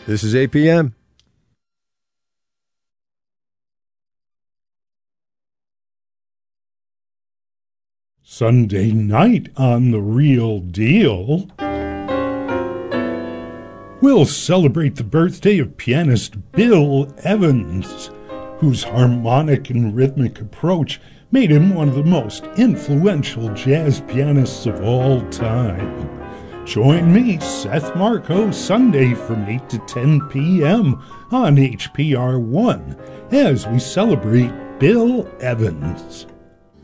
This is APM. Sunday night on The Real Deal, we'll celebrate the birthday of pianist Bill Evans, whose harmonic and rhythmic approach made him one of the most influential jazz pianists of all time. Join me, Seth Marco, Sunday from 8 to 10 p.m. on HPR1 as we celebrate Bill Evans.